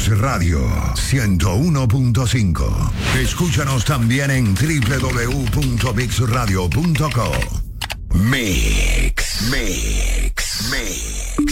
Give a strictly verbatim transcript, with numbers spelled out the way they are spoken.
Mix Radio ciento uno punto cinco. Escúchanos también en doble u doble u doble u punto mix radio punto com. Mix, Mix, Mix.